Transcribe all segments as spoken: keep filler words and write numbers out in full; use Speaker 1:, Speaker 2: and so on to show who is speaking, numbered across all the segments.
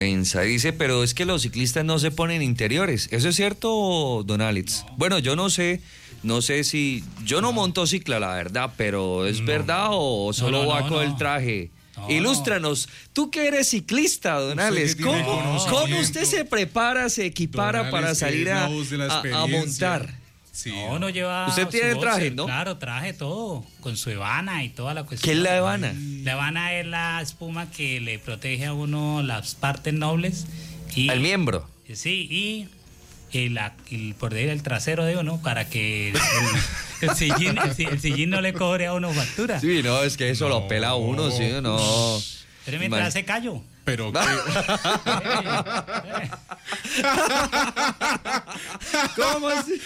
Speaker 1: Dice, pero es que los ciclistas no se ponen interiores. ¿Eso es cierto, don Alex? No. Bueno, yo no sé, no sé si... Yo no, no. monto cicla, la verdad, pero ¿es no. verdad o solo no, no, va no, con no. el traje? No, Ilústranos. No. Tú que eres ciclista, don Alex, ¿cómo, ¿cómo usted se prepara, se equipara para salir a, a, a montar?
Speaker 2: Sí, no, no lleva.
Speaker 1: Usted tiene traje, ¿no?
Speaker 2: Claro, traje todo, con su Habana y toda la cuestión.
Speaker 1: ¿Qué es la Habana?
Speaker 2: La Habana es la espuma que le protege a uno las partes nobles. Y,
Speaker 1: ¿al miembro?
Speaker 2: Sí, y, y, la, y por ahí el trasero de uno para que el, el, sillín, el, el sillín no le cobre a uno factura.
Speaker 1: Sí, no, es que eso no. lo pela a uno, sí, no.
Speaker 2: Pero mientras hace callo.
Speaker 3: Pero qué.
Speaker 1: ¿Cómo así?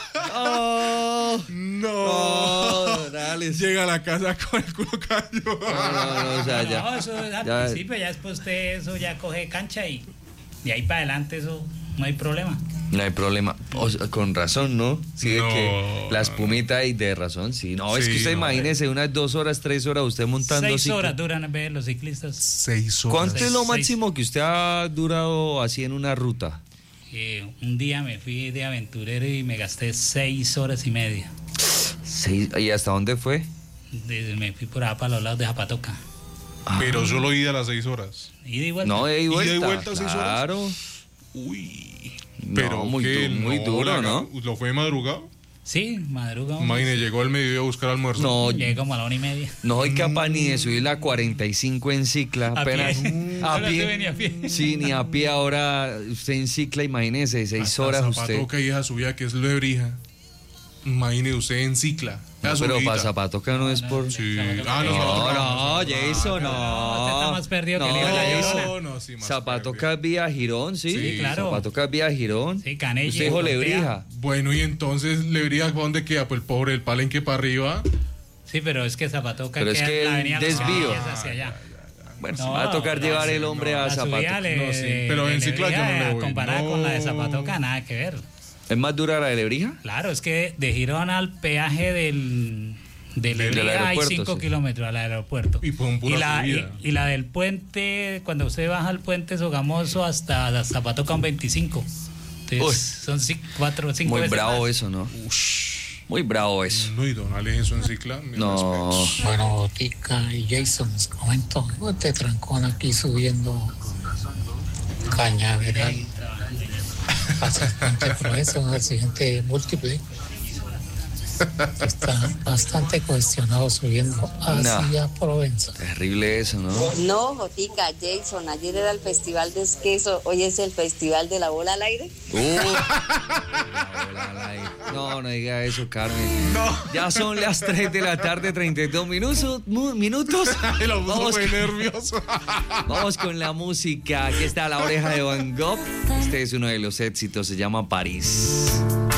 Speaker 1: Oh,
Speaker 3: no.
Speaker 1: no dale.
Speaker 3: Llega a la casa con el culo callo.
Speaker 1: No, no, no, o sea, ya.
Speaker 2: No, eso es al ya, principio, ya después usted eso ya coge cancha y de ahí para adelante eso no hay problema.
Speaker 1: No hay problema. O sea, con razón, ¿no? Sí, no, de que la espumita y de razón, sí. No, sí, es que usted no, imagínese unas dos horas, tres horas usted montando.
Speaker 2: Seis ciclo. horas duran a ver los ciclistas.
Speaker 3: Seis horas.
Speaker 1: ¿Cuánto
Speaker 2: seis,
Speaker 1: es lo
Speaker 2: seis.
Speaker 1: máximo que usted ha durado así en una ruta?
Speaker 2: Eh, un día me fui de aventurero y me gasté seis horas y media.
Speaker 1: Seis, ¿y hasta dónde fue?
Speaker 2: Desde, me fui por allá para los lados de Zapatoca.
Speaker 3: Ah. Pero solo ida a las seis horas.
Speaker 2: ¿Ida y vuelta?
Speaker 1: No, ida y vuelta.
Speaker 3: ¿Ida y vuelta seis horas?
Speaker 1: Claro.
Speaker 3: Uy.
Speaker 1: Pero no, muy, du muy no, duro, ¿no?
Speaker 3: ¿Lo fue de madrugada?
Speaker 2: Sí, madrugada.
Speaker 3: Imagine, llegó al mediodía a buscar almuerzo.
Speaker 1: No,
Speaker 2: llegué como a la una y media.
Speaker 1: No soy capaz mm. ni de subir la cuarenta y cinco en cicla.
Speaker 2: A
Speaker 1: apenas.
Speaker 2: pie.
Speaker 1: A
Speaker 2: pie.
Speaker 1: pie.
Speaker 2: Ni a pie.
Speaker 1: Sí, ni a pie ahora. Usted en cicla, imagínese, seis
Speaker 3: hasta
Speaker 1: horas
Speaker 3: Zapatoca
Speaker 1: usted.
Speaker 3: Zapatoca, hija subía, que es Lebrija. Imagine usted en cicla.
Speaker 1: No, pero para Zapatoca no es por.
Speaker 3: Sí.
Speaker 1: Ah, no, no, no, Jason, no.
Speaker 2: No, usted está más perdido
Speaker 1: no,
Speaker 2: que el la Llorona.
Speaker 3: No, no, sí, más
Speaker 1: Zapatoca es vía Girón, ¿sí?
Speaker 2: Sí, claro.
Speaker 1: Zapatoca es vía Girón.
Speaker 2: Sí, Canella.
Speaker 1: Usted dijo Lebrija.
Speaker 3: Bueno, y entonces Lebrija, ¿para dónde queda? Pues el pobre, el Palenque para arriba.
Speaker 2: Sí, pero es que Zapatoca
Speaker 1: pero
Speaker 2: queda
Speaker 1: es que
Speaker 2: la avenida
Speaker 1: desvío.
Speaker 2: Hacia allá.
Speaker 1: Bueno, no, va a tocar llevar el hombre
Speaker 2: no,
Speaker 1: a Zapatoca.
Speaker 2: Le,
Speaker 1: no,
Speaker 3: sí, pero en cicla yo no le voy.
Speaker 2: Comparada
Speaker 3: no.
Speaker 2: con la de Zapatoca, nada que ver.
Speaker 1: ¿Es más dura la de Lebrija?
Speaker 2: Claro, es que de Girón al peaje del, de Lebrija hay cinco sí. kilómetros al aeropuerto.
Speaker 3: Y,
Speaker 2: y, la, y, y la del puente, cuando usted baja al puente Sogamoso hasta, hasta Zapatoca, un veinticinco. Entonces, son cinco, cuatro, cinco
Speaker 1: Muy
Speaker 2: veces
Speaker 1: bravo
Speaker 2: más.
Speaker 1: eso, ¿no? Ush. Muy bravo eso.
Speaker 3: No, y don Alex, eso en cicla.
Speaker 1: No.
Speaker 4: Respeto. Bueno, Tica y Jason, les comento. Este trancón aquí subiendo Cañaveral. Bastante grueso, un accidente múltiple. Está bastante cuestionado subiendo hacia no. Provenza.
Speaker 1: Terrible eso, ¿no?
Speaker 5: No, Jotica, Jason, ayer era el festival de queso, hoy es el festival de la bola al aire.
Speaker 1: Uh, la bola al aire. No, no diga eso, Carmen.
Speaker 3: No.
Speaker 1: Ya son las tres de la tarde, treinta y dos minutos. minutos.
Speaker 3: Lo puso
Speaker 1: vamos
Speaker 3: muy
Speaker 1: con,
Speaker 3: nervioso.
Speaker 1: Vamos con la música. Aquí está La Oreja de Van Gogh. Este es uno de los éxitos, se llama París.